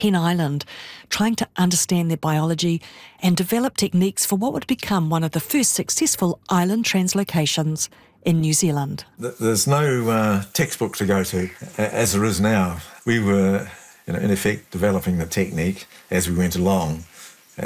Hen Island, trying to understand their biology and develop techniques for what would become one of the first successful island translocations in New Zealand. There's no textbook to go to, as there is now. We were, in effect, developing the technique as we went along.